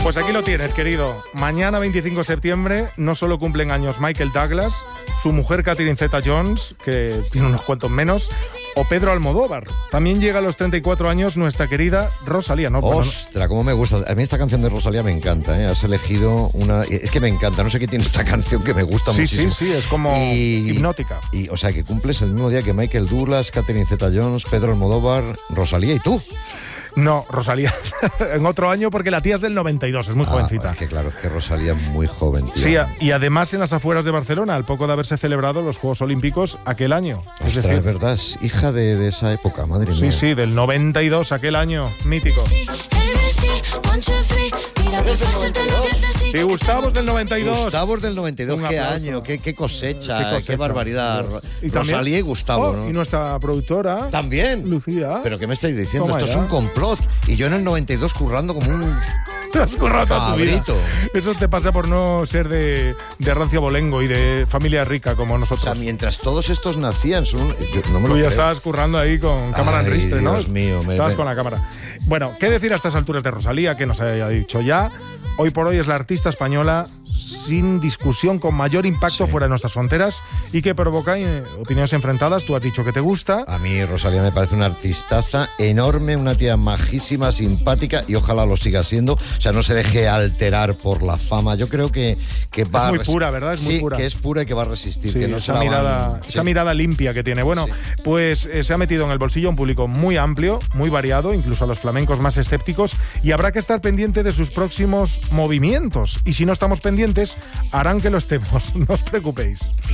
Pues aquí lo tienes, querido. Mañana, 25 de septiembre, no solo cumplen años Michael Douglas, su mujer Catherine Zeta-Jones, que tiene unos cuantos menos, o Pedro Almodóvar. También llega a los 34 años nuestra querida Rosalía. ¿No? Ostras, cómo me gusta. A mí esta canción de Rosalía me encanta, ¿eh? Has elegido una... Es que me encanta, no sé qué tiene esta canción que me gusta muchísimo. Sí, es como hipnótica. Y, o sea, que cumples el mismo día que Michael Douglas, Catherine Zeta-Jones, Pedro Almodóvar, Rosalía y tú. No, Rosalía, en otro año, porque la tía es del 92, es muy jovencita. Es que claro, es que Rosalía es muy joven, tío. Sí, y además en las afueras de Barcelona, al poco de haberse celebrado los Juegos Olímpicos aquel año. Ostras, es verdad, es hija de esa época, madre mía. Sí, del 92, aquel año, mítico. Y Gustavo es del 92. Gustavo es del 92, qué año, qué cosecha, qué barbaridad. Y Rosalía también, y Gustavo, ¿no? Y nuestra productora. También. Lucía. ¿Pero qué me estáis diciendo? Toma Esto ya. es un complot. Y yo en el 92 currando como un... Te has currado toda tu vida. Cabrito. Eso te pasa por no ser de rancio abolengo y de familia rica como O nosotros. sea, mientras todos estos nacían, yo no me lo Tú ya creo. estabas currando ahí con cámara en ristre, ¿no? Dios mío. Estabas con la cámara. Bueno, ¿qué decir a estas alturas de Rosalía? Que nos haya dicho ya. Hoy por hoy es la artista española sin discusión con mayor impacto fuera de nuestras fronteras y que provoca opiniones enfrentadas. Tú has dicho que te gusta. A mí Rosalía me parece una artistaza enorme, una tía majísima, simpática y ojalá lo siga siendo. O sea, no se deje alterar por la fama. Yo creo que va... Es muy pura, ¿verdad? Es muy pura. Sí, que es pura y que va a resistir. Sí, que no esa mirada limpia que tiene. Bueno, pues se ha metido en el bolsillo un público muy amplio, muy variado, incluso a los flamencos más escépticos, y habrá que estar pendiente de sus próximos movimientos. Y si no estamos pendientes, harán que lo estemos. No os preocupéis.